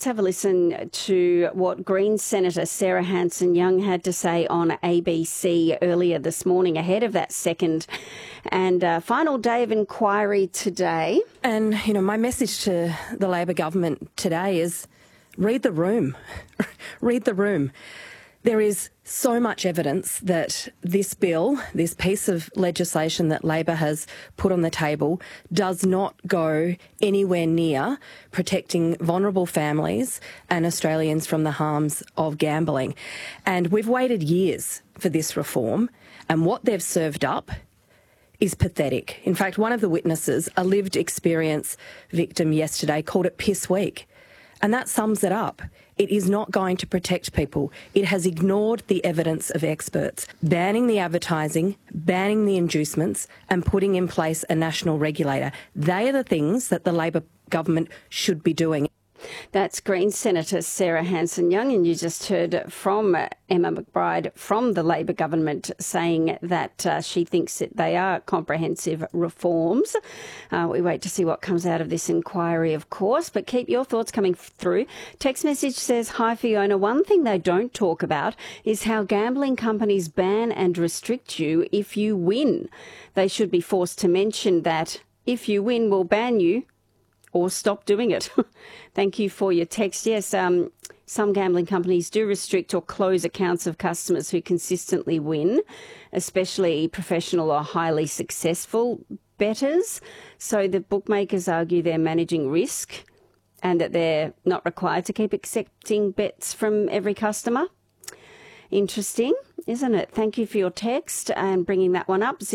Let's have a listen to what Greens Senator Sarah Hanson-Young had to say on ABC earlier this morning ahead of that second and final day of inquiry today. And, you know, my message to the Labor government today is read the room. Read the room. There is so much evidence that this bill, this piece of legislation that Labor has put on the table, does not go anywhere near protecting vulnerable families and Australians from the harms of gambling. And we've waited years for this reform, and what they've served up is pathetic. In fact, one of the witnesses, a lived experience victim yesterday, called it piss weak. And that sums it up. It is not going to protect people. It has ignored the evidence of experts, banning the advertising, banning the inducements, and putting in place a national regulator. They are the things that the Labor government should be doing. That's Greens Senator Sarah Hanson-Young, and you just heard from Emma McBride from the Labor government saying that she thinks that they are comprehensive reforms. We wait to see what comes out of this inquiry, of course, but keep your thoughts coming through. Text message says, "Hi Fiona, one thing they don't talk about is how gambling companies ban and restrict you if you win. They should be forced to mention that if you win, we'll ban you or stop doing it." Thank you for your text. Yes, some gambling companies do restrict or close accounts of customers who consistently win, especially professional or highly successful bettors. So the bookmakers argue they're managing risk and that they're not required to keep accepting bets from every customer. Interesting, isn't it? Thank you for your text and bringing that one up.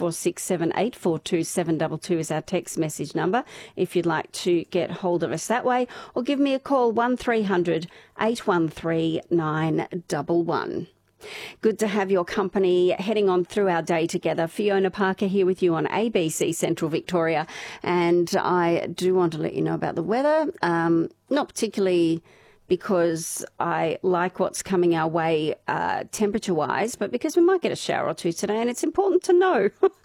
0467842722 is our text message number if you'd like to get hold of us that way, or give me a call 1300 813 911. Good to have your company heading on through our day together. Fiona Parker here with you on ABC Central Victoria, and I do want to let you know about the weather. Not particularly because I like what's coming our way temperature-wise, but because we might get a shower or two today, and it's important to know.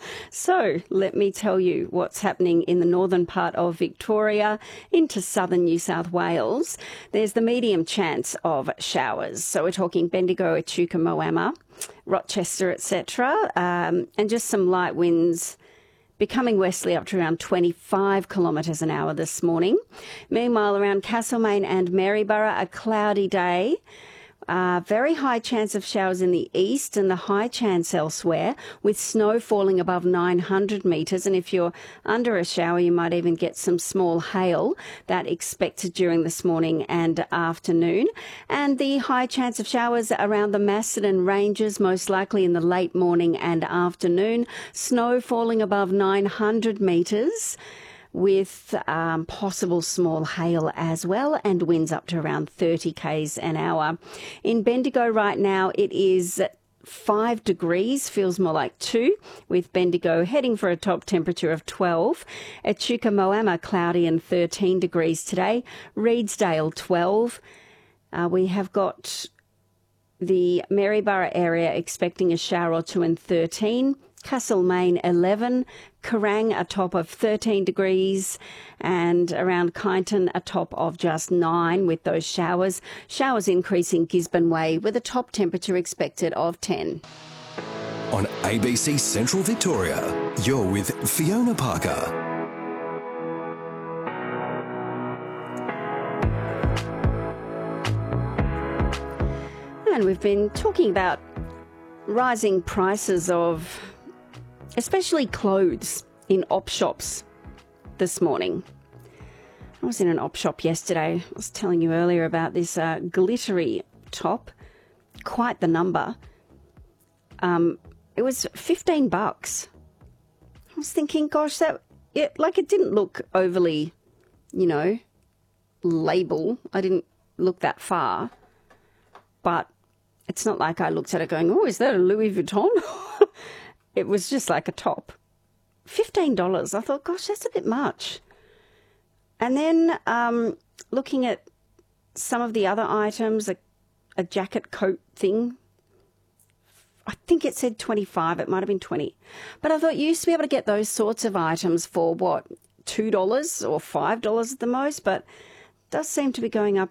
So let me tell you what's happening in the northern part of Victoria into southern New South Wales. There's the medium chance of showers. So we're talking Bendigo, Echuca, Moama, Rochester, etc., and just some light winds becoming westerly up to around 25 kilometres an hour this morning. Meanwhile, around Castlemaine and Maryborough, a cloudy day. Very high chance of showers in the east and the high chance elsewhere, with snow falling above 900 metres. And if you're under a shower, you might even get some small hail that expected during this morning and afternoon. And the high chance of showers around the Macedon Ranges, most likely in the late morning and afternoon. Snow falling above 900 metres, with possible small hail as well, and winds up to around 30 k's an hour. In Bendigo right now, it is 5 degrees, feels more like 2, with Bendigo heading for a top temperature of 12. Echuca, Moama, cloudy and 13 degrees today. Reedsdale, 12. We have got the Maryborough area expecting a shower or two and 13. Castlemaine 11, Kerrang a top of 13 degrees, and around Kyneton a top of just 9 with those showers. Showers increasing Gisborne Way with a top temperature expected of 10. On ABC Central Victoria, you're with Fiona Parker. And we've been talking about rising prices of especially clothes in op shops this morning. I was in an op shop yesterday. I was telling you earlier about this glittery top. Quite the number. It was $15. I was thinking, gosh, it didn't look overly, label. I didn't look that far. But it's not like I looked at it going, oh, is that a Louis Vuitton? It was just like a top. $15. I thought, gosh, that's a bit much. And then looking at some of the other items, a jacket coat thing, I think it said 25. It might have been 20. But I thought you used to be able to get those sorts of items for, $2 or $5 at the most, but it does seem to be going up